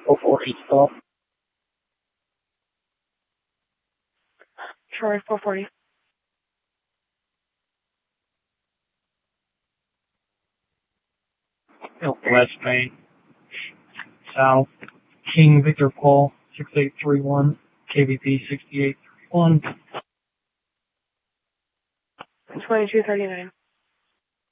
440 stop. Troy 440. West Main. South. King Victor Paul 6831. KVP 6831. 2239.